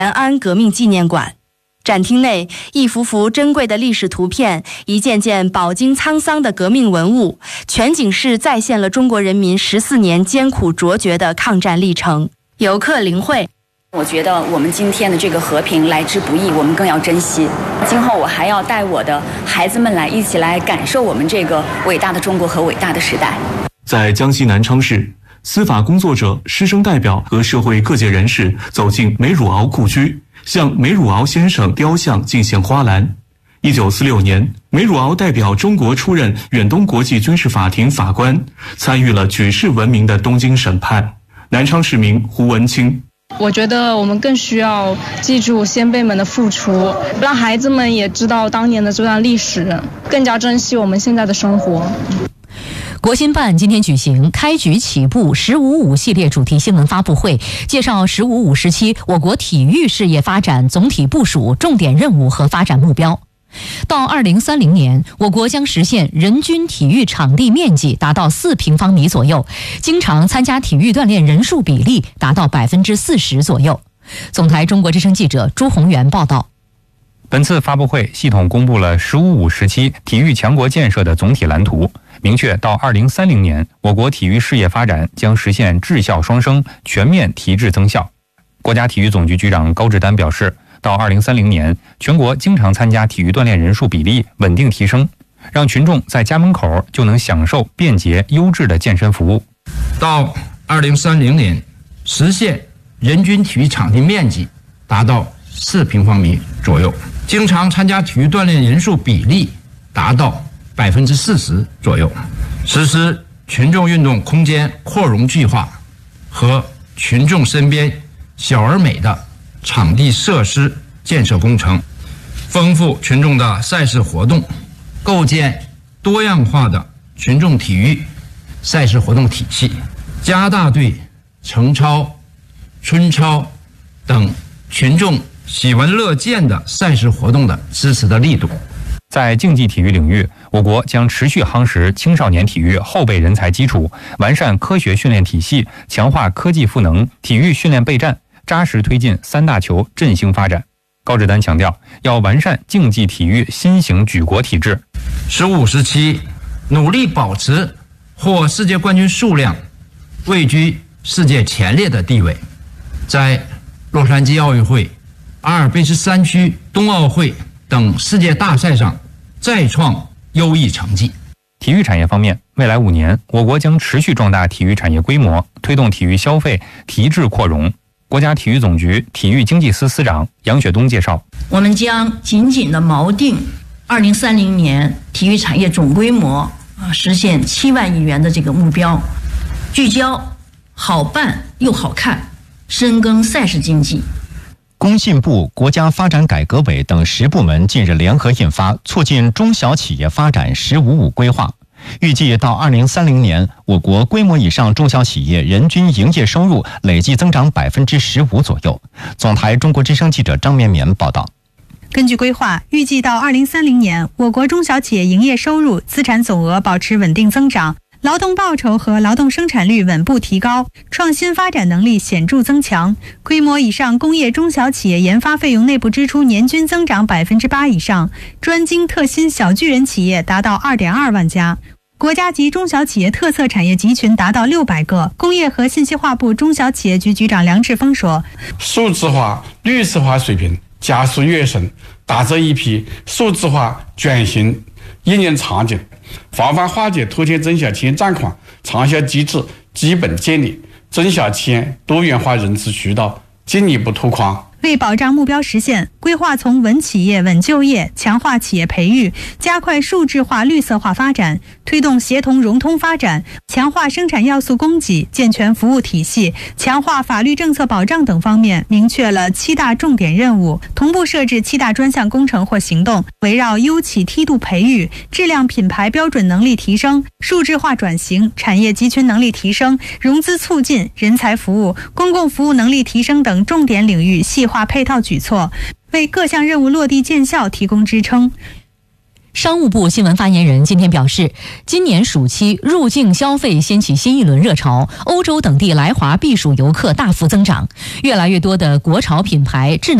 延安革命纪念馆。展厅内，一幅幅珍贵的历史图片，一件件饱经沧桑的革命文物，全景式再现了中国人民14年艰苦卓绝的抗战历程。游客林慧， 我觉得我们今天的这个和平来之不易，我们更要珍惜。今后我还要带我的孩子们一起来感受我们这个伟大的中国和伟大的时代。 在江西南昌市，司法工作者、师生代表和社会各界人士走进梅汝敖故居，向梅汝敖先生雕像敬献花篮。1946年，梅汝敖代表中国出任远东国际军事法庭法官，参与了举世闻名的东京审判。南昌市民胡文清， 我觉得我们更需要记住先辈们的付出，让孩子们也知道当年的这段历史，更加珍惜我们现在的生活。 国新办今天举行开局起步“15-5”系列主题新闻发布会，介绍“15-5”时期我国体育事业发展总体部署、重点任务和发展目标。到2030年，我国将实现人均体育场地面积达到4平方米左右，经常参加体育锻炼人数比例达到40%左右。总台中国之声记者朱宏元报道。 本次发布会系统公布了“15-5”时期体育强国建设的总体蓝图，明确到2030年，我国体育事业发展将实现质效双升，全面提质增效。国家体育总局局长高志丹表示，到2030年，全国经常参加体育锻炼人数比例稳定提升，让群众在家门口就能享受便捷优质的健身服务。 到2030年，实现人均体育场地面积达到4平方米左右，经常参加体育锻炼人数比例达到40%左右，实施群众运动空间扩容计划和群众身边小而美的场地设施建设工程，丰富群众的赛事活动，构建多样化的群众体育赛事活动体系，加大对程超、春超等群众喜闻乐见的赛事活动的支持的力度。 在竞技体育领域，我国将持续夯实青少年体育后备人才基础，完善科学训练体系，强化科技赋能、体育训练备战，扎实推进3大球振兴发展。高志丹强调，要完善竞技体育新型举国体制。 15时期，努力保持获世界冠军数量位居世界前列的地位，在洛杉矶奥运会、阿尔卑斯山区冬奥会等世界大赛上再创优异成绩。 体育产业方面，未来5年，我国将持续壮大体育产业规模，推动体育消费提质扩容。国家体育总局体育经济司司长杨雪东介绍， 我们将紧紧地锚定2030年体育产业总规模实现7万亿元的这个目标，聚焦好办又好看，深耕赛事经济。 工信部、国家发展改革委等10部门近日联合印发《促进中小企业发展15-5规划》，预计到2030年，我国规模以上中小企业人均营业收入累计增长15%左右。总台中国之声记者张绵绵报道。 根据规划，预计到2030年，我国中小企业营业收入、资产总额保持稳定增长，劳动报酬和劳动生产率稳步提高，创新发展能力显著增强。规模以上工业中小企业研发费用内部支出年均增长8%以上，专精特新小巨人企业达到2.2万家。国家级中小企业特色产业集群达到600个。工业和信息化部中小企业局局长梁志峰说， 数字化、绿色化水平加速跃升，打造一批数字化转型应用场景，防范化解拖欠中小企业账款长效机制基本建立，中小企业多元化融资渠道进一步拓宽。 为保障目标实现，规划从稳企业、稳就业，强化企业培育，加快数字化、绿色化发展，推动协同融通发展，强化生产要素供给，健全服务体系，强化法律政策保障等方面，明确了7大重点任务，同步设置7大专项工程或行动，围绕优企梯度培育、质量品牌标准能力提升、数字化转型、产业集群能力提升、融资促进、人才服务、公共服务能力提升等重点领域细化配套举措，为各项任务落地见效提供支撑。 商务部新闻发言人今天表示，今年暑期入境消费掀起新一轮热潮，欧洲等地来华避暑游客大幅增长，越来越多的国潮品牌智能